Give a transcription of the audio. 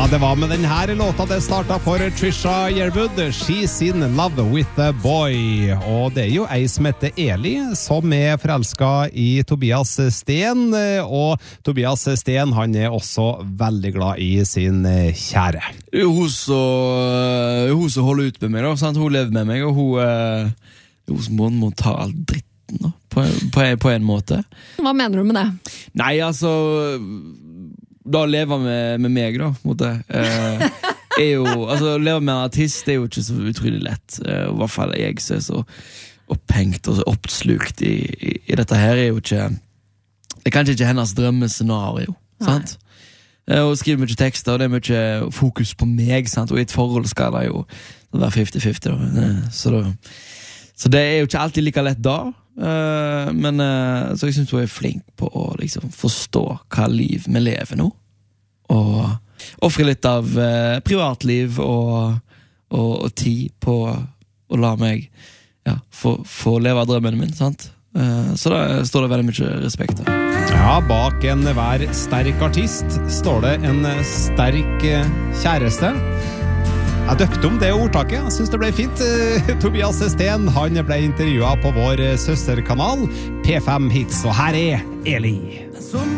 Ja, det var med den her låta det startet for Trisha Yearwood, She's in love with a boy. Og det jo ei som heter Eli, som forelsket i Tobias Sten, og Tobias Sten, han også veldig glad i sin kjære. Hun som holder ut med meg, da, sant? Hun lever med meg, og hun må ta all dritten, da, på en måte. Hva mener du med det? Nei, altså... Da leve med meg da, måte. Altså, leve med en artist er jo ikke så utrolig lett. I hvert fall jeg som så opphengt og så oppslukt i dette her er jo ikke... Det er kanskje ikke hennes drømmescenario, sant? Og skriver mye tekster, og det er mye fokus på meg, sant? Og i et forhold skal det jo være 50-50 da. Så det er jo ikke alltid like lett da. Men så jeg synes hun flink på å liksom forstå hva liv vi lever nå, og offre litt av privatliv og tid på å la meg få leve drømmen min, sant? Så da står det veldig mye respekt der. Ja, bak hver sterk artist står det en sterk kjæreste. Jeg døpte om det ordtaket, jeg synes det ble fint. Tobias Sten, han ble intervjuet på vår søsterkanal P5 Hits, og her Eli.